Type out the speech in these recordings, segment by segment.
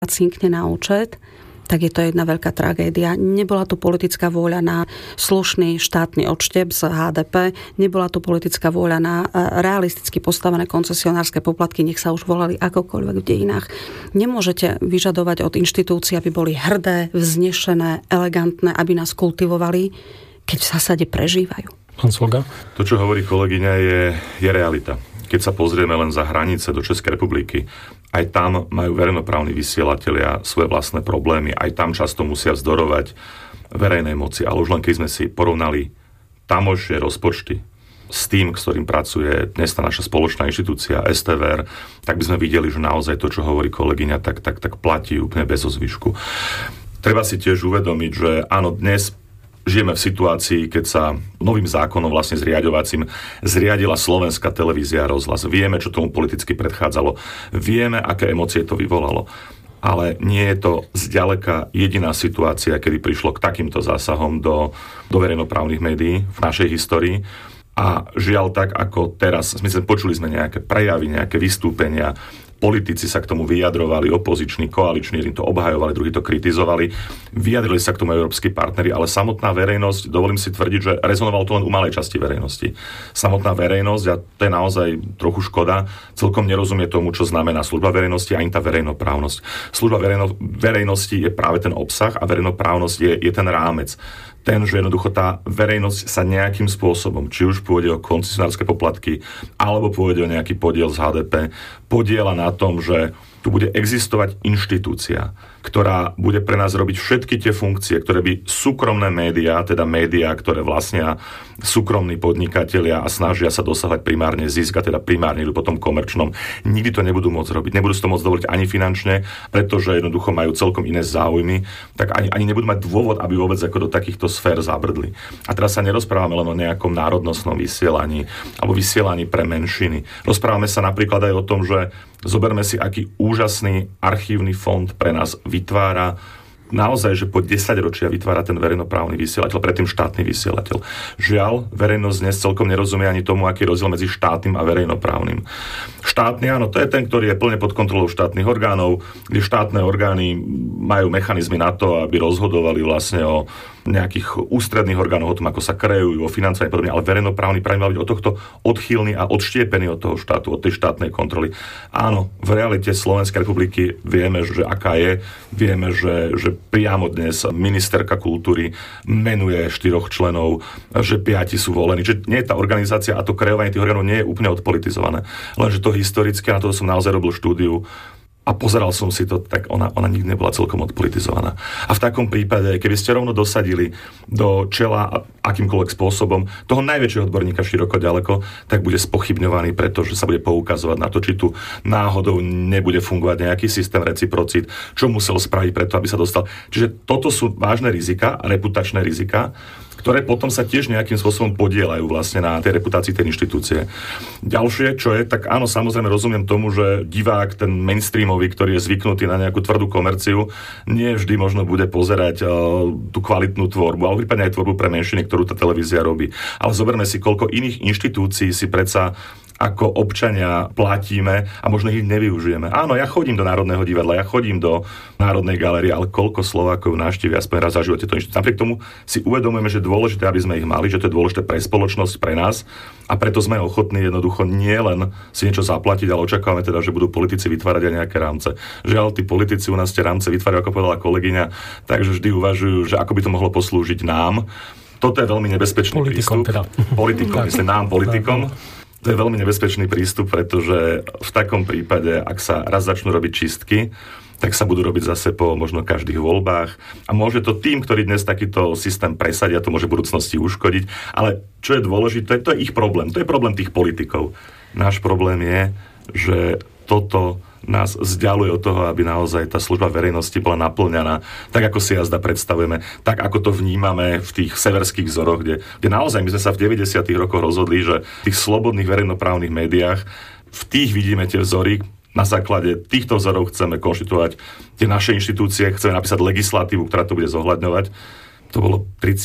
cinkne na účet, tak je to jedna veľká tragédia. Nebola tu politická vôľa na slušný štátny odštep z HDP, nebola tu politická vôľa na realisticky postavené koncesionárske poplatky, nech sa už volali akokoľvek v dejinách. Nemôžete vyžadovať od inštitúcií, aby boli hrdé, vznešené, elegantné, aby nás kultivovali, keď v zásade prežívajú. Pán Sloga? To, čo hovorí kolegyňa, je realita. Keď sa pozrieme len za hranice do Českej republiky, aj tam majú verejnoprávni vysielatelia svoje vlastné problémy, aj tam často musia vzdorovať verejnej moci. Ale už len keď sme si porovnali tamožšie rozpočty s tým, s ktorým pracuje dnes tá naša spoločná inštitúcia STVR, tak by sme videli, že naozaj to, čo hovorí kolegyňa, tak platí úplne bez ozvyšku. Treba si tiež uvedomiť, že áno, dnes žijeme v situácii, keď sa novým zákonom vlastne zriaďovacím zriadila Slovenská televízia a rozhlas. Vieme, čo tomu politicky predchádzalo. Vieme, aké emócie to vyvolalo. Ale nie je to zďaleka jediná situácia, kedy prišlo k takýmto zásahom do verejnoprávnych médií v našej histórii. A žiaľ tak, ako teraz, počuli sme nejaké prejavy, nejaké vystúpenia, politici sa k tomu vyjadrovali, opoziční, koaliční, jedni to obhajovali, druhí to kritizovali, vyjadrili sa k tomu európski partneri, ale samotná verejnosť, dovolím si tvrdiť, že rezonovalo to len u malej časti verejnosti. Samotná verejnosť, a to je naozaj trochu škoda, celkom nerozumie tomu, čo znamená služba verejnosti a ani tá verejnoprávnosť. Služba verejnosti je práve ten obsah a verejnoprávnosť je ten rámec. Ten, že jednoducho tá verejnosť sa nejakým spôsobom, či už pôjde o koncesionárske poplatky, alebo pôjde o nejaký podiel z HDP, podiela na tom, že tu bude existovať inštitúcia, ktorá bude pre nás robiť všetky tie funkcie, ktoré by súkromné médiá, teda médiá, ktoré vlastnia súkromní podnikatelia a snažia sa dosávať primárne zisk, a teda primárne idú potom komerčnom, nikdy to nebudú môcť robiť. Nebudú si to môcť dovoliť ani finančne, pretože jednoducho majú celkom iné záujmy, tak ani nebudú mať dôvod, aby vôbec ako do takýchto sfér zabrdli. A teraz sa nerozprávame len o nejakom národnostnom vysielaní alebo vysielaní pre menšiny. Rozprávame sa napríklad aj o tom, že zoberme si, aký úžasný archívny fond pre nás vytvára, naozaj, že po 10 ročia vytvára ten verejnoprávny vysielateľ, predtým štátny vysielateľ. Žiaľ, verejnosť dnes celkom nerozumie ani tomu, aký je rozdiel medzi štátnym a verejnoprávnym. Štátny, áno, to je ten, ktorý je plne pod kontrolou štátnych orgánov, kde štátne orgány majú mechanizmy na to, aby rozhodovali vlastne o nejakých ústredných orgánov, o tom, ako sa kreujú, o financovaní a podobne, ale verejnoprávny práve mal byť od tohto odchýlny a odštiepený od toho štátu, od tej štátnej kontroly. Áno, v realite Slovenskej republiky vieme, že aká je, vieme, že priamo dnes ministerka kultúry menuje 4 členov, že 5 sú volení, že nie je tá organizácia a to kreovanie tých orgánov nie je úplne odpolitizované. Lenže to historicky, na to som naozaj robil štúdiu, a pozeral som si to, tak ona nikdy nebola celkom odpolitizovaná. A v takom prípade, keby ste rovno dosadili do čela akýmkoľvek spôsobom toho najväčšieho odborníka široko ďaleko, tak bude spochybňovaný, pretože sa bude poukazovať na to, či tu náhodou nebude fungovať nejaký systém reciprocít, čo musel spraviť preto, aby sa dostal. Čiže toto sú vážne rizika, reputačné rizika, ktoré potom sa tiež nejakým spôsobom podieľajú vlastne na tej reputácii tej inštitúcie. Ďalšie, čo je, tak áno, samozrejme rozumiem tomu, že divák, ten mainstreamový, ktorý je zvyknutý na nejakú tvrdú komerciu, nie vždy možno bude pozerať tú kvalitnú tvorbu, ale prípadne aj tvorbu pre menšiny, ktorú tá televízia robí. Ale zoberme si, koľko iných inštitúcií si predsa ako občania platíme a možno ich nevyužijeme. Áno, ja chodím do Národného divadla, ja chodím do Národnej galérie, ale koľko Slovákov navštívi aspoň raz za živote to inštitúcie. Napriek tomu si uvedomujeme, že je dôležité, aby sme ich mali, že to je dôležité pre spoločnosť, pre nás a preto sme ochotní jednoducho nie len si niečo zaplatiť, ale očakávame teda, že budú politici vytvárať aj nejaké rámce. Žiaľ, tí politici u nás tie rámce vytvárajú, ako povedala kolegyňa, takže vždy uvažujú, že ako by to mohlo poslúžiť nám. Toto je veľmi nebezpečný prístup. Politikom, myslím nám, politikom. To je veľmi nebezpečný prístup, pretože v takom prípade, ak sa raz začnú robiť čistky, tak sa budú robiť zase po možno každých voľbách a môže to tým, ktorí dnes takýto systém presadia, to môže v budúcnosti uškodiť, ale čo je dôležité, to je ich problém, to je problém tých politikov. Náš problém je, že toto nás vzdialuje od toho, aby naozaj tá služba verejnosti bola naplňaná tak, ako si jazda predstavujeme, tak, ako to vnímame v tých severských vzoroch, kde naozaj my sme sa v 90. rokoch rozhodli, že v tých slobodných verejnoprávnych médiách v tých vidíme tie vzory, na základe týchto vzorov chceme konštituovať tie naše inštitúcie, chceme napísať legislatívu, ktorá to bude zohľadňovať. To bolo 30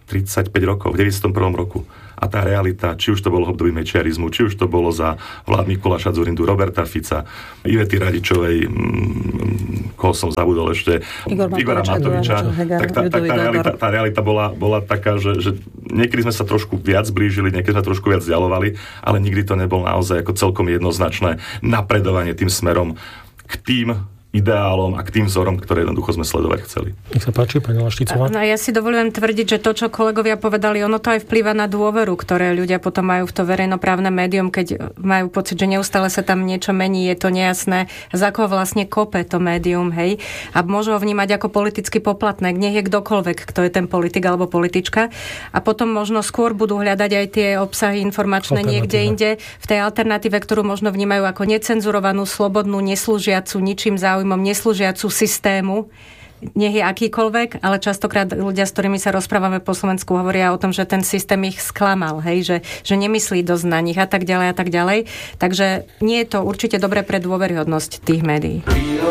35 rokov, v 91. roku. A tá realita, či už to bolo v období mečiarizmu, či už to bolo za vlád Mikuláša Dzurindu, Roberta Fica, Ivety Radičovej, koho som zabudol ešte, Igora Matoviča, tak tá realita bola taká, že niekedy sme sa trošku viac blížili, niekedy sme trošku viac vzdialovali, ale nikdy to nebolo naozaj ako celkom jednoznačné napredovanie tým smerom k tým ideálom a k tým vzorom, ktoré jednoducho sme sledovať chceli. Nech sa páči, pani Laštícová. No, ja si dovolujem tvrdiť, že to, čo kolegovia povedali, ono to aj vplýva na dôveru, ktoré ľudia potom majú v to verejnoprávne médium, keď majú pocit, že neustále sa tam niečo mení, je to nejasné, za koho vlastne kope to médium, hej, a môžu ho vnímať ako politicky poplatné, nech je kdokoľvek, kto je ten politik alebo politička, a potom možno skôr budú hľadať aj tie obsahy informačné niekde inde, v tej alternatíve, ktorú možno vnímajú ako necenzurovanú, slobodnú, neslúžiacu ničím záujmom, neslúžiacu systému, nech je akýkoľvek, ale častokrát ľudia, s ktorými sa rozprávame po Slovensku, hovoria o tom, že ten systém ich sklamal, hej, že nemyslí dosť na nich a tak ďalej a tak ďalej. Takže nie je to určite dobré pre dôveryhodnosť tých médií.